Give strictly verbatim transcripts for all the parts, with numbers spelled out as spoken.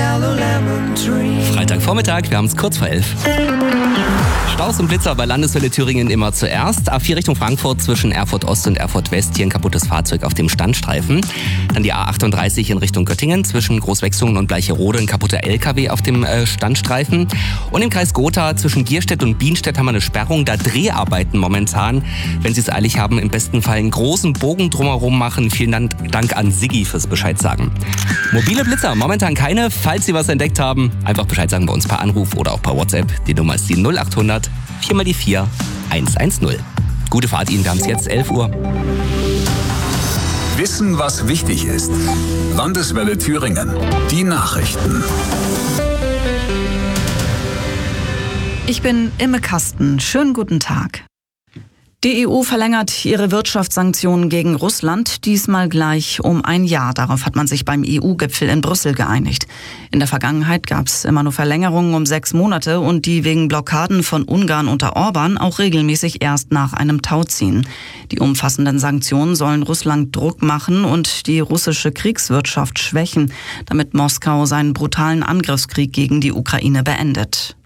Freitagvormittag, wir haben es kurz vor elf. Staus und Blitzer bei Landeswelle Thüringen immer zuerst. A vier Richtung Frankfurt zwischen Erfurt Ost und Erfurt West. Hier ein kaputtes Fahrzeug auf dem Standstreifen. Dann die A achtunddreißig in Richtung Göttingen zwischen Großwechsungen und Bleicherode. Ein kaputter L K W auf dem äh, Standstreifen. Und im Kreis Gotha zwischen Gierstedt und Bienstedt haben wir eine Sperrung. Da Dreharbeiten momentan. Wenn Sie es eilig haben, im besten Fall einen großen Bogen drumherum machen. Vielen Dank, Dank an Siggi fürs Bescheid sagen. Mobile Blitzer, momentan keine. Falls Sie was entdeckt haben, einfach Bescheid sagen bei uns per Anruf oder auch per WhatsApp. Die Nummer ist die null achthundert vier mal die vier eins eins null. Gute Fahrt Ihnen, wir haben es jetzt elf Uhr. Wissen, was wichtig ist. Landeswelle Thüringen. Die Nachrichten. Ich bin Imme Kasten. Schönen guten Tag. Die E U verlängert ihre Wirtschaftssanktionen gegen Russland, diesmal gleich um ein Jahr. Darauf hat man sich beim E U-Gipfel in Brüssel geeinigt. In der Vergangenheit gab es immer nur Verlängerungen um sechs Monate und die wegen Blockaden von Ungarn unter Orban auch regelmäßig erst nach einem Tauziehen. Die umfassenden Sanktionen sollen Russland Druck machen und die russische Kriegswirtschaft schwächen, damit Moskau seinen brutalen Angriffskrieg gegen die Ukraine beendet.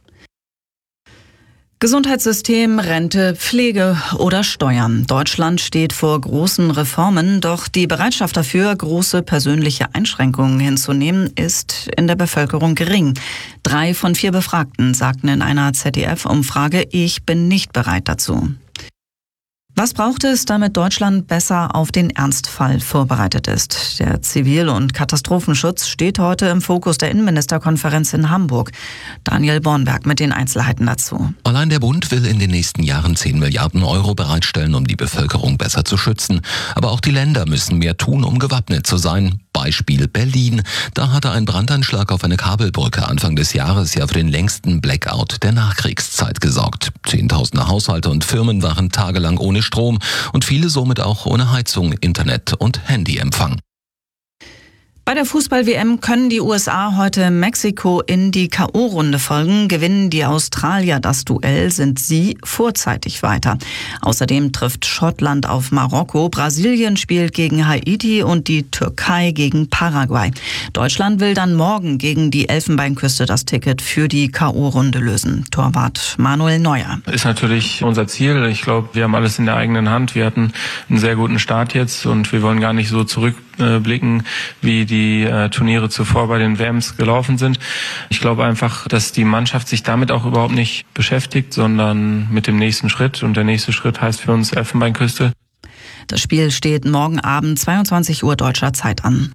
Gesundheitssystem, Rente, Pflege oder Steuern. Deutschland steht vor großen Reformen, doch die Bereitschaft dafür, große persönliche Einschränkungen hinzunehmen, ist in der Bevölkerung gering. Drei von vier Befragten sagten in einer Z D F-Umfrage, ich bin nicht bereit dazu. Was braucht es, damit Deutschland besser auf den Ernstfall vorbereitet ist? Der Zivil- und Katastrophenschutz steht heute im Fokus der Innenministerkonferenz in Hamburg. Daniel Bornberg mit den Einzelheiten dazu. Allein der Bund will in den nächsten Jahren zehn Milliarden Euro bereitstellen, um die Bevölkerung besser zu schützen. Aber auch die Länder müssen mehr tun, um gewappnet zu sein. Beispiel Berlin. Da hatte ein Brandanschlag auf eine Kabelbrücke Anfang des Jahres ja für den längsten Blackout der Nachkriegszeit gesorgt. Zehntausende Haushalte und Firmen waren tagelang ohne Strom und viele somit auch ohne Heizung, Internet und Handyempfang. Bei der Fußball-W M können die U S A heute Mexiko in die K O-Runde folgen. Gewinnen die Australier das Duell, sind sie vorzeitig weiter. Außerdem trifft Schottland auf Marokko, Brasilien spielt gegen Haiti und die Türkei gegen Paraguay. Deutschland will dann morgen gegen die Elfenbeinküste das Ticket für die K O-Runde lösen. Torwart Manuel Neuer. Ist natürlich unser Ziel. Ich glaube, wir haben alles in der eigenen Hand. Wir hatten einen sehr guten Start jetzt und wir wollen gar nicht so zurückblicken, wie die die äh, Turniere zuvor bei den W Ms gelaufen sind. Ich glaube einfach, dass die Mannschaft sich damit auch überhaupt nicht beschäftigt, sondern mit dem nächsten Schritt. Und der nächste Schritt heißt für uns Elfenbeinküste. Das Spiel steht morgen Abend zweiundzwanzig Uhr deutscher Zeit an.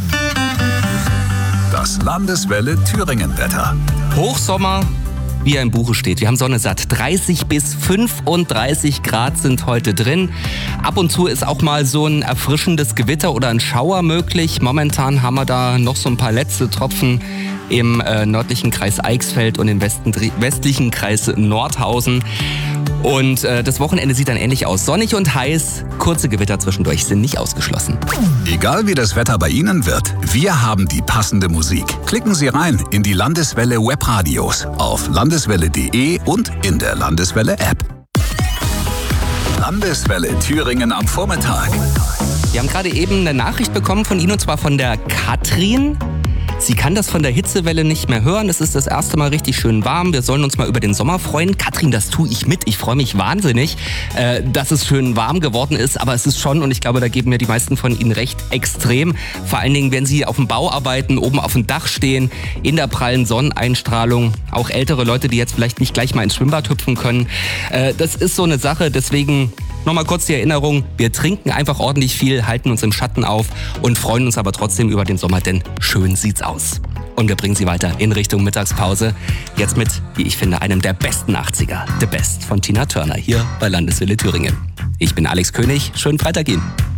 Das Landeswelle Thüringen-Wetter. Hochsommer, wie er im Buche steht. Wir haben Sonne satt. dreißig bis fünfunddreißig Grad sind heute drin. Ab und zu ist auch mal so ein erfrischendes Gewitter oder ein Schauer möglich. Momentan haben wir da noch so ein paar letzte Tropfen im äh, nördlichen Kreis Eichsfeld und im Westen, westlichen Kreis Nordhausen. Und äh, das Wochenende sieht dann ähnlich aus. Sonnig und heiß, kurze Gewitter zwischendurch sind nicht ausgeschlossen. Egal wie das Wetter bei Ihnen wird, wir haben die passende Musik. Klicken Sie rein in die Landeswelle Webradios auf landeswelle punkt de und in der Landeswelle App. Landeswelle Thüringen am Vormittag. Wir haben gerade eben eine Nachricht bekommen von Ihnen, und zwar von der Katrin. Sie kann das von der Hitzewelle nicht mehr hören. Es ist das erste Mal richtig schön warm. Wir sollen uns mal über den Sommer freuen. Katrin, das tue ich mit. Ich freue mich wahnsinnig, äh, dass es schön warm geworden ist. Aber es ist schon, und ich glaube, da geben mir die meisten von Ihnen recht, extrem. Vor allen Dingen, wenn Sie auf dem Bau arbeiten, oben auf dem Dach stehen, in der prallen Sonneneinstrahlung. Auch ältere Leute, die jetzt vielleicht nicht gleich mal ins Schwimmbad hüpfen können. Äh, das ist so eine Sache. Deswegen nochmal kurz die Erinnerung. Wir trinken einfach ordentlich viel, halten uns im Schatten auf und freuen uns aber trotzdem über den Sommer, denn schön sieht's aus. Und wir bringen Sie weiter in Richtung Mittagspause. Jetzt mit, wie ich finde, einem der besten achtziger. The Best von Tina Turner hier bei Landeswelle Thüringen. Ich bin Alex König. Schönen Freitag Ihnen.